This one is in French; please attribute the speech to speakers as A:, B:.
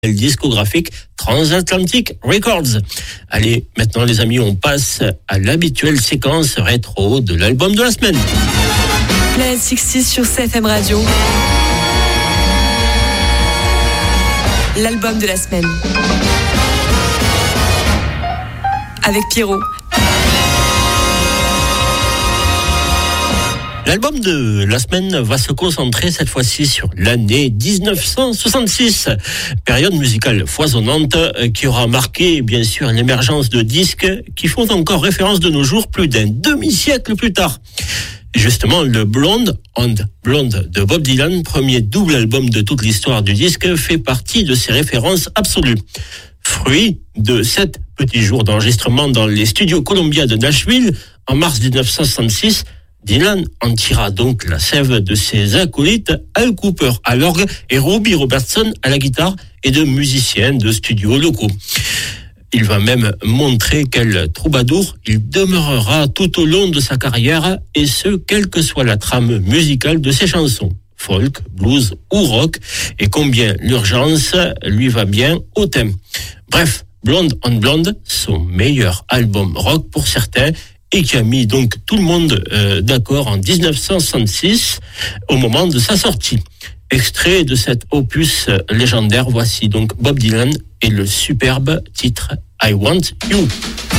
A: discographique Transatlantic Records. Allez, maintenant les amis, on passe à l'habituelle séquence rétro de l'album de la semaine.
B: Planet 60 sur CFM Radio. L'album de la semaine. Avec Pierrot.
A: L'album de la semaine va se concentrer cette fois-ci sur l'année 1966, période musicale foisonnante qui aura marqué bien sûr l'émergence de disques qui font encore référence de nos jours plus d'un demi-siècle plus tard. Justement, le Blonde on Blonde de Bob Dylan, premier double album de toute l'histoire du disque, fait partie de ses références absolues. Fruit de 7 petits jours d'enregistrement dans les studios Columbia de Nashville en mars 1966, Dylan en tira donc la sève de ses acolytes Al Cooper à l'orgue et Robbie Robertson à la guitare et de musiciens de studios locaux. Il va même montrer quel troubadour il demeurera tout au long de sa carrière, et ce, quelle que soit la trame musicale de ses chansons, folk, blues ou rock, et combien l'urgence lui va bien au thème. Bref, Blonde on Blonde, son meilleur album rock pour certains, et qui a mis donc tout le monde d'accord en 1966 au moment de sa sortie. Extrait de cet opus légendaire, voici donc Bob Dylan et le superbe titre I Want You.